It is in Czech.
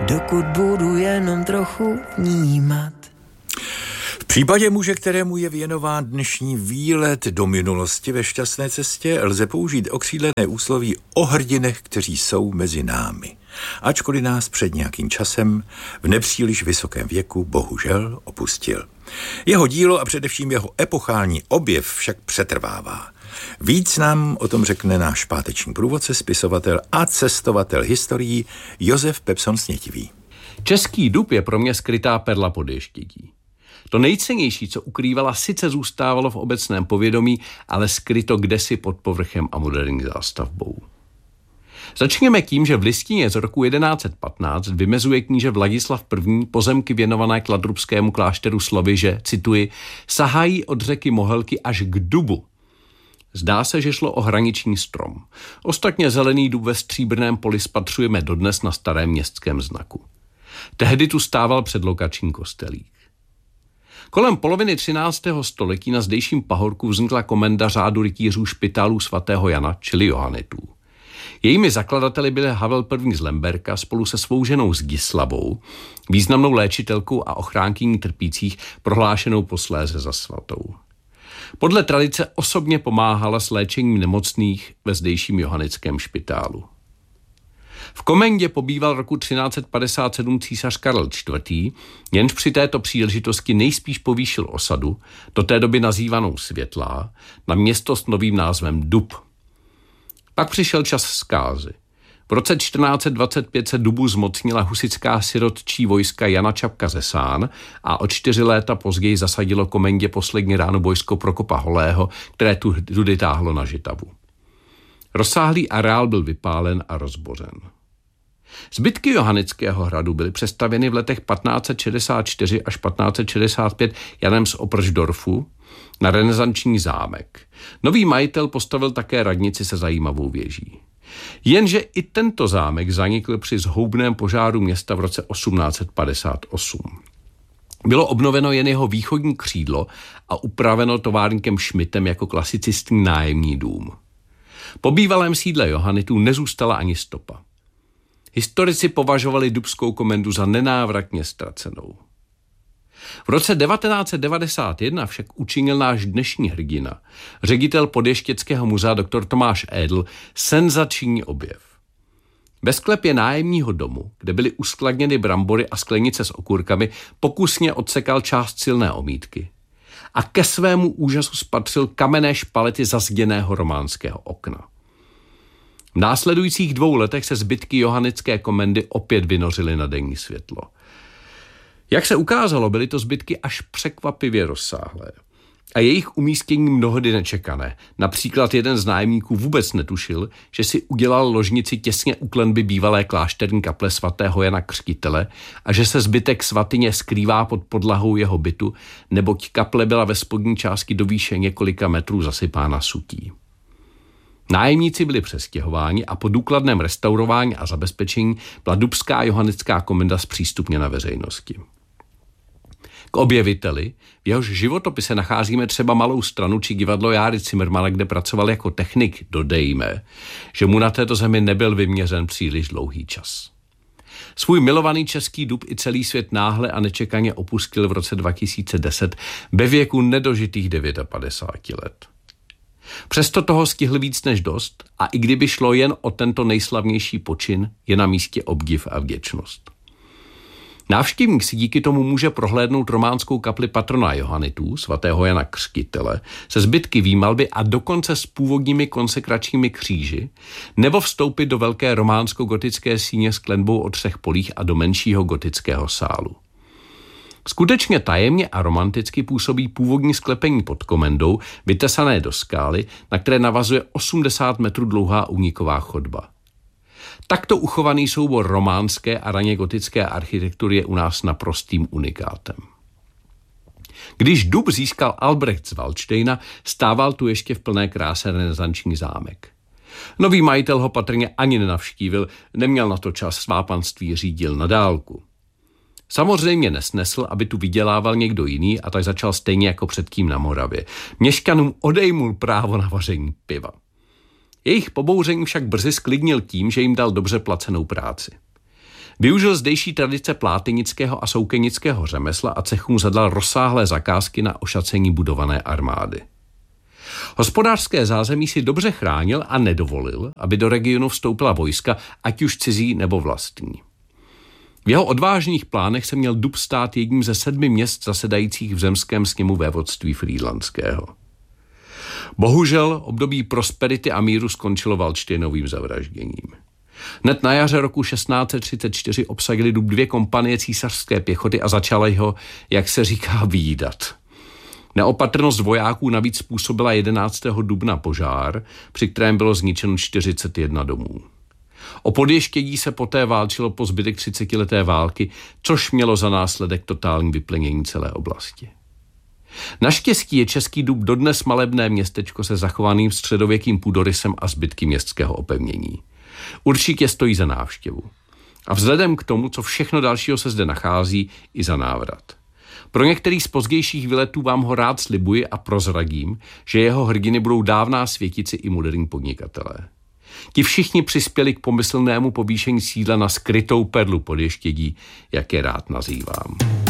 dokud budu jenom trochu vnímat. V případě muže, kterému je věnován dnešní výlet do minulosti ve šťastné cestě, lze použít okřídlené úsloví o hrdinech, kteří jsou mezi námi. Ačkoliv nás před nějakým časem v nepříliš vysokém věku bohužel opustil. Jeho dílo a především jeho epochální objev však přetrvává. Víc nám o tom řekne náš páteční průvodce, spisovatel a cestovatel historií Josef Pepson Snětivý. Český dub je pro mě skrytá perla pod Ještědí. To nejcennější, co ukrývala, sice zůstávalo v obecném povědomí, ale skryto kdesi pod povrchem a moderní zástavbou. Začněme tím, že v listině z roku 1115 vymezuje kníže Vladislav I. pozemky věnované kladrubskému klášteru slovy, že, cituji, sahají od řeky Mohelky až k dubu. Zdá se, že šlo o hraniční strom. Ostatně zelený dub ve Stříbrném poli spatřujeme dodnes na starém městském znaku. Tehdy tu stával předlokační kostelík. Kolem poloviny 13. století na zdejším pahorku vznikla komenda řádu rytířů špitálů svatého Jana, čili Johanitů. Jejími zakladateli byli Havel I. z Lemberka spolu se svou ženou Zgislavou, významnou léčitelkou a ochránkyní trpících, prohlášenou posléze za svatou. Podle tradice osobně pomáhala s léčením nemocných ve zdejším johanickém špitálu. V komendě pobýval roku 1357 císař Karel IV., jenž při této příležitosti nejspíš povýšil osadu, do té doby nazývanou Světlá, na město s novým názvem Dub. Pak přišel čas zkázy. V roce 1425 se Dubu zmocnila husitská sirotčí vojska Jana Čapka ze Sán a o 4 léta později zasadilo komendě poslední ráno vojsko Prokopa Holého, které tudy táhlo na Žitavu. Rozsáhlý areál byl vypálen a rozbořen. Zbytky Johanického hradu byly přestavěny v letech 1564 až 1565 Janem z Oprždorfu na renesanční zámek. Nový majitel postavil také radnici se zajímavou věží. Jenže i tento zámek zanikl při zhoubném požáru města v roce 1858. Bylo obnoveno jen jeho východní křídlo a upraveno továrníkem Schmidtem jako klasicistní nájemní dům. Po bývalém sídle Johanitů nezůstala ani stopa. Historici považovali dubskou komendu za nenávratně ztracenou. V roce 1991 však učinil náš dnešní hrdina, ředitel Podještěckého muzea dr. Tomáš Édl, senzační objev. Ve sklepě nájemního domu, kde byly uskladněny brambory a sklenice s okurkami, pokusně odsekal část silné omítky a ke svému úžasu spatřil kamenné špalety zazděného románského okna. V následujících 2 letech se zbytky johanické komendy opět vynořily na denní světlo. Jak se ukázalo, byly to zbytky až překvapivě rozsáhlé a jejich umístění mnohdy nečekané. Například jeden z nájemníků vůbec netušil, že si udělal ložnici těsně u klenby bývalé klášterní kaple svatého Jana Křtitele a že se zbytek svatyně skrývá pod podlahou jeho bytu, neboť kaple byla ve spodní části do výše několika metrů zasypána sutí. Nájemníci byli přestěhováni a po důkladném restaurování a zabezpečení byla dubská johannická komenda zpřístupněna veřejnosti. K objeviteli, v jehož životopise nacházíme třeba Malou stranu či divadlo Járy Cimrmana, kde pracoval jako technik, dodejme, že mu na této zemi nebyl vyměřen příliš dlouhý čas. Svůj milovaný český dub i celý svět náhle a nečekaně opustil v roce 2010 ve věku nedožitých 59 let. Přesto toho stihl víc než dost a i kdyby šlo jen o tento nejslavnější počin, je na místě obdiv a vděčnost. Návštěvník si díky tomu může prohlédnout románskou kapli patrona Johanitů, svatého Jana Křtitele, se zbytky výmalby a dokonce s původními konsekračními kříži, nebo vstoupit do velké románsko-gotické síně s klenbou o 3 polích a do menšího gotického sálu. Skutečně tajemně a romanticky působí původní sklepení pod komendou, vytesané do skály, na které navazuje 80 metrů dlouhá úniková chodba. Takto uchovaný soubor románské a raně gotické architektury je u nás naprostým unikátem. Když dub získal Albrecht z Valdštejna, stával tu ještě v plné kráse renesanční zámek. Nový majitel ho patrně ani nenavštívil, neměl na to čas, svá panství řídil na dálku. Samozřejmě nesnesl, aby tu vydělával někdo jiný a tak začal stejně jako předtím na Moravě. Měšťanům odejmul právo na vaření piva. Jejich pobouření však brzy sklidnil tím, že jim dal dobře placenou práci. Využil zdejší tradice plátenického a soukenického řemesla a cechům zadal rozsáhlé zakázky na ošacení budované armády. Hospodářské zázemí si dobře chránil a nedovolil, aby do regionu vstoupila vojska, ať už cizí nebo vlastní. V jeho odvážných plánech se měl Dub stát jedním ze 7 měst zasedajících v zemském sněmu vévodství frýdlantského. Bohužel období prosperity a míru skončilo Valdštejnovým zavražděním. Hned na jaře roku 1634 obsadili Dub 2 kompanie císařské pěchoty a začali ho, jak se říká, výdat. Neopatrnost vojáků navíc způsobila 11. dubna požár, při kterém bylo zničeno 41 domů. O Podještědí se poté válčilo po zbytek 30leté války, což mělo za následek totální vyplenění celé oblasti. Naštěstí je Český Dub dodnes malebné městečko se zachovaným středověkým půdorysem a zbytky městského opevnění. Určitě stojí za návštěvu. A vzhledem k tomu, co všechno dalšího se zde nachází, i za návrat. Pro některý z pozdějších výletů vám ho rád slibuji a prozradím, že jeho hrdiny budou dávná světici i moderní podnikatelé. Ti všichni přispěli k pomyslnému povýšení sídla na skrytou perlu Podještědí, jak je rád nazývám.